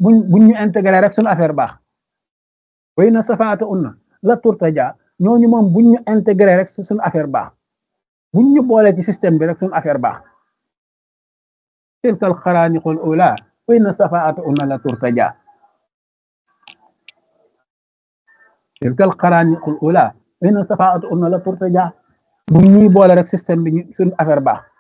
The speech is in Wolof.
buñ ñu intégré rek suñu affaire baax way na safaata unna la turtaja ñooñu moom buñ ñu intégré rek suñu affaire baax buñ ñu boole ci système bi rek suñu affaire baax tilkal xaraaniqul ula way na safaata unna la turtaja tilkal xaraaniqul ula way na safaata unna la turtaja buñ ñuy boole rek système bi suñu affaire baax